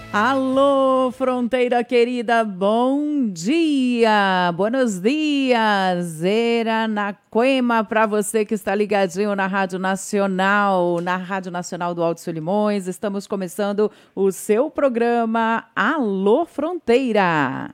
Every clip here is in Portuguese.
Alô, fronteira querida, bom dia, buenos dias, era na Quema para você que está ligadinho na Rádio Nacional do Alto Solimões. Estamos começando o seu programa Alô Fronteira.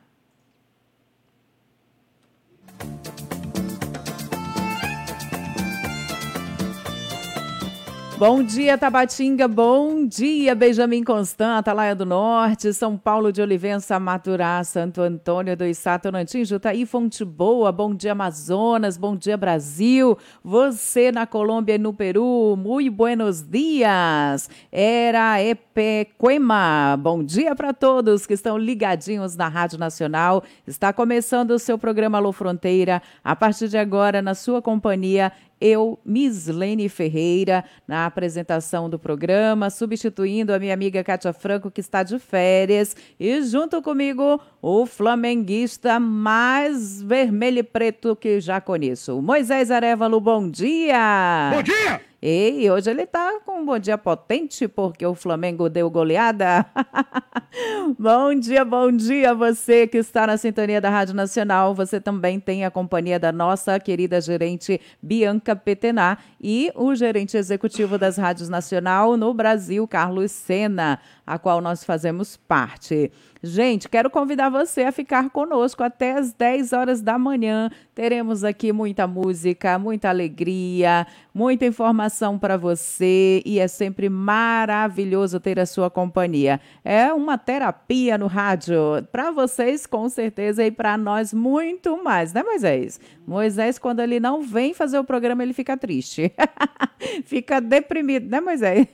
Bom dia, Tabatinga, bom dia, Benjamin Constant, Atalaia do Norte, São Paulo de Olivença, Maturá, Santo Antônio do Içá, Tonantim, Jutaí, Fonte Boa, bom dia, Amazonas, bom dia, Brasil, você na Colômbia e no Peru, muito buenos dias, era Epecuema, bom dia para todos que estão ligadinhos na Rádio Nacional, está começando o seu programa Alô Fronteira, a partir de agora, na sua companhia, eu, Mislene Ferreira, na apresentação do programa, substituindo a minha amiga Kátia Franco, que está de férias, e junto comigo, o flamenguista mais vermelho e preto que já conheço, Moisés Arévalo, bom dia! Bom dia! E hoje ele tá com um bom dia potente, porque o Flamengo deu goleada. Bom dia você que está na sintonia da Rádio Nacional. Você também tem a companhia da nossa querida gerente Bianca Petená e o gerente executivo das Rádios Nacional no Brasil, Carlos Sena, a qual nós fazemos parte. Gente, quero convidar você a ficar conosco até as 10 horas da manhã. Teremos aqui muita música, muita alegria, muita informação para você e é sempre maravilhoso ter a sua companhia. É uma terapia no rádio, para vocês com certeza e para nós muito mais, né, Moisés? Moisés, quando ele não vem fazer o programa, ele fica triste. Fica deprimido, né, Moisés?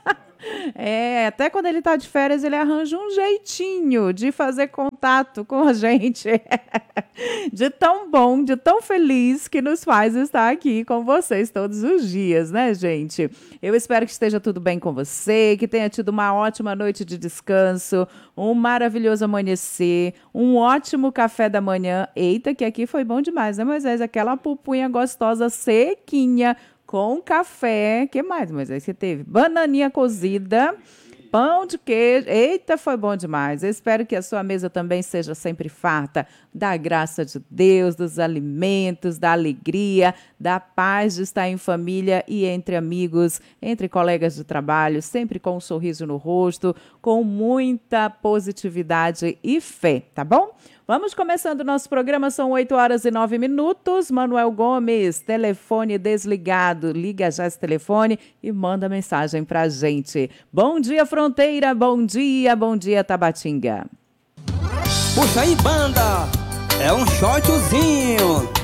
Até quando ele está de férias, ele arranja um jeitinho de fazer contato com a gente. De tão bom, de tão feliz que nos faz estar aqui com vocês todos os dias, né, gente? Eu espero que esteja tudo bem com você, que tenha tido uma ótima noite de descanso, um maravilhoso amanhecer, um ótimo café da manhã. Eita, que aqui foi bom demais, né, Moisés? Aquela pupunha gostosa, sequinha, com café, que mais, Moisés, que teve? Bananinha cozida, pão de queijo, eita, foi bom demais. Eu espero que a sua mesa também seja sempre farta da graça de Deus, dos alimentos, da alegria, da paz de estar em família e entre amigos, entre colegas de trabalho, sempre com um sorriso no rosto, com muita positividade e fé, tá bom? Vamos começando o nosso programa, são 8 horas e 9 minutos. Manuel Gomes, telefone desligado. Liga já esse telefone e manda mensagem pra gente. Bom dia, Fronteira. Bom dia, Tabatinga. Puxa aí, banda. É um shotzinho.